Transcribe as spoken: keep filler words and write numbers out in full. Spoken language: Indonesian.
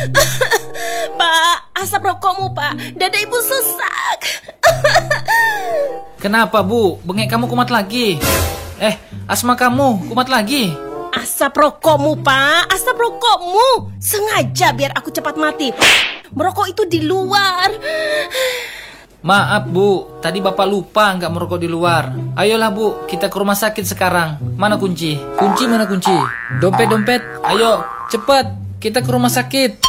Pak, asap rokokmu, Pak. Dada ibu sesak. Kenapa, Bu? Bengek kamu kumat lagi? Eh, asma kamu kumat lagi? Asap rokokmu, Pak. Asap rokokmu. Sengaja biar aku cepat mati. Merokok itu di luar. Maaf, Bu. Tadi Bapak lupa nggak merokok di luar. Ayolah, Bu. Kita ke rumah sakit sekarang. Mana kunci? Kunci mana kunci? Dompet-dompet. Ayo, cepat. Kita ke rumah sakit.